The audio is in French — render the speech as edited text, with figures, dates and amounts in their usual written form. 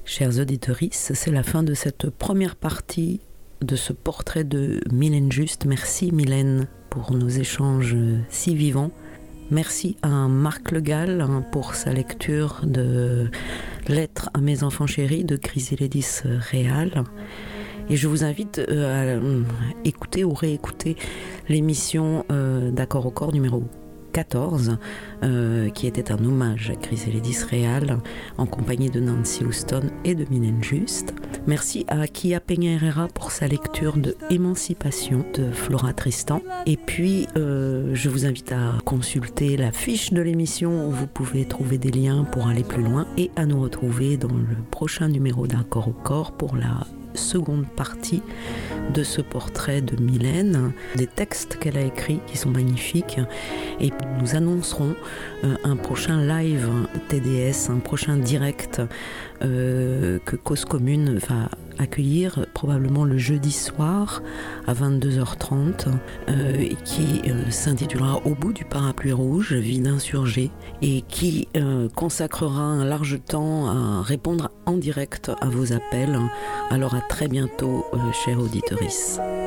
Chers auditeurs, c'est la fin de cette première partie de ce portrait de Mylène Juste. Merci Mylène pour nos échanges si vivants. Merci à Marc Le Gall pour sa lecture de Lettres à mes enfants chéris de Chrysélédis Réal. Et je vous invite à écouter ou réécouter l'émission d'Accord au corps numéro 14, qui était un hommage à Chrysélédis Réal en compagnie de Nancy Houston et de Mylène Juste. Merci à Kia Peña Herrera pour sa lecture de Émancipation de Flora Tristan. Et puis, je vous invite à consulter la fiche de l'émission où vous pouvez trouver des liens pour aller plus loin et à nous retrouver dans le prochain numéro d'Accord au corps pour la seconde partie de ce portrait de Mylène, des textes qu'elle a écrits qui sont magnifiques, et nous annoncerons un prochain live TDS, un prochain direct que Cause Commune va accueillir probablement le jeudi soir à 22h30 et qui s'intitulera Au bout du parapluie rouge, vie d'insurgés, et qui consacrera un large temps à répondre en direct à vos appels. Alors à très bientôt, chers auditeurs.